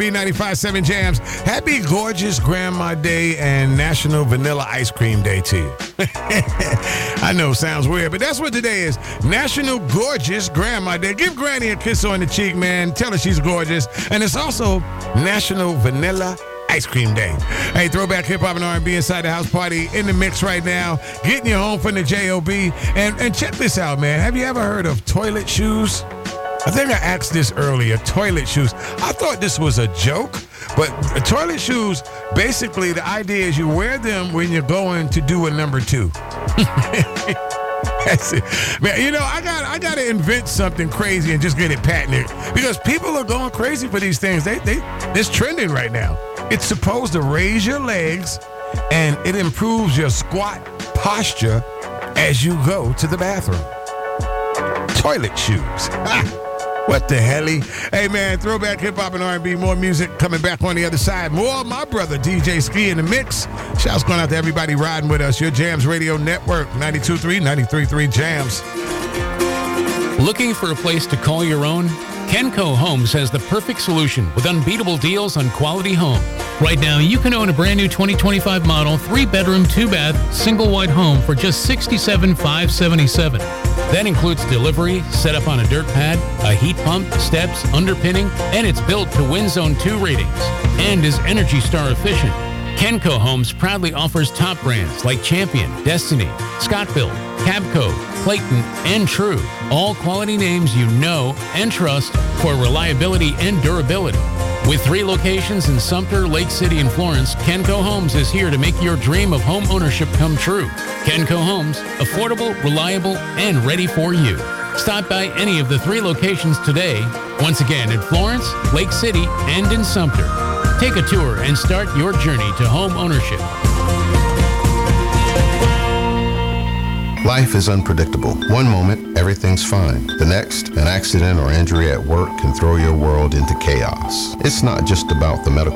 B95.7 Jams. Happy Gorgeous Grandma Day and National Vanilla Ice Cream Day to you. I know, sounds weird, but that's what today is. National Gorgeous Grandma Day. Give Granny a kiss on the cheek, man. Tell her she's gorgeous. And it's also National Vanilla Ice Cream Day. Hey, throwback hip hop and R&B inside the house party in the mix right now. Getting you home from the J.O.B. And check this out, man. Have you ever heard of toilet shoes? I think I asked this earlier, toilet shoes. I thought this was a joke, but toilet shoes, basically the idea is you wear them when you're going to do a number two. That's it. Man, you know, I got to invent something crazy and just get it patented because people are going crazy for these things. It's trending right now. It's supposed to raise your legs and it improves your squat posture as you go to the bathroom. Toilet shoes. What the helly? Hey, man, throwback hip-hop and R&B, more music coming back on the other side. More of my brother, DJ Ski, in the mix. Shouts going out to everybody riding with us. Your Jams Radio Network, 92.3, 93.3 Jams. Looking for a place to call your own? Kenco Homes has the perfect solution with unbeatable deals on quality home. Right now, you can own a brand new 2025 model, 3-bedroom, 2-bath, single wide home for just $67,577. That includes delivery, set up on a dirt pad, a heat pump, steps, underpinning, and it's built to Wind Zone 2 ratings and is Energy Star efficient. Kenco Homes proudly offers top brands like Champion, Destiny, Scott-Built, Cabco, Clayton, and True. All quality names you know and trust for reliability and durability. With 3 locations in Sumter, Lake City, and Florence, Kenco Homes is here to make your dream of home ownership come true. Kenco Homes, affordable, reliable, and ready for you. Stop by any of the 3 locations today. Once again, in Florence, Lake City, and in Sumter. Take a tour and start your journey to home ownership. Life is unpredictable. One moment, everything's fine. The next, an accident or injury at work can throw your world into chaos. It's not just about the medical